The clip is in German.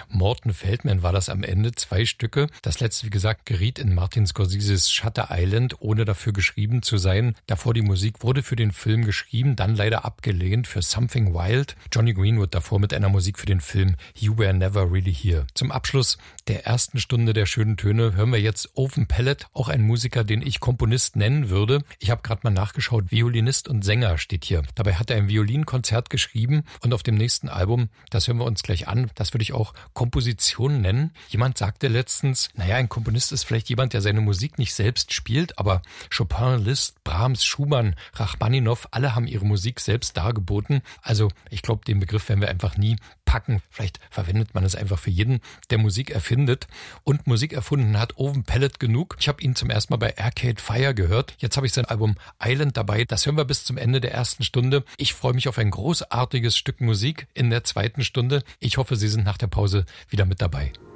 Morton Feldman war das am Ende, 2 Stücke. Das letzte, wie gesagt, geriet in Martin Scorseses Shutter Island, ohne dafür geschrieben zu sein. Davor die Musik wurde für den Film geschrieben, dann leider abgelehnt für Something Wild. Johnny Greenwood davor mit einer Musik für den Film You Were Never Really Here. Zum Abschluss der ersten Stunde der schönen Töne hören wir jetzt Owen Pallett, auch ein Musiker, den ich Komponist nennen würde. Ich habe gerade mal nachgeschaut, Violinist und Sänger steht hier. Dabei hat er ein Violinkonzert geschrieben und auf dem nächsten Album, das hören wir uns gleich an, das würde ich auch Komposition nennen. Jemand sagte letztens, naja, ein Komponist ist vielleicht jemand, der seine Musik nicht selbst spielt, aber Chopin, Liszt, Brahms, Schumann, Rachmaninow, alle haben ihre Musik selbst dargeboten. Also ich glaube, den Begriff werden wir einfach nie packen. Vielleicht verwendet man es einfach für jeden, der Musik erfindet. Und Musik erfunden hat Owen Pallett genug. Ich habe ihn zum ersten Mal bei Arcade Fire gehört. Jetzt habe ich sein Album Island dabei. Das hören wir bis zum Ende der ersten Stunde. Ich freue mich auf ein großartiges Stück Musik in der zweiten Stunde. Ich hoffe, Sie sind nach der Pause wieder mit dabei.